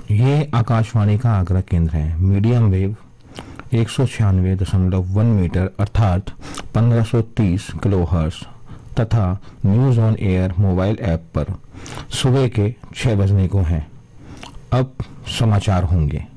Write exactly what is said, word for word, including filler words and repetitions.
ये आकाशवाणी का आगरा केंद्र है। मीडियम वेव एक सौ छियानवे दशमलव वन मीटर अर्थात पंद्रह सौ तीस किलोहर्ट्ज तथा news on air mobile app पर सुबह के छह बजने को हैं। अब समाचार होंगे।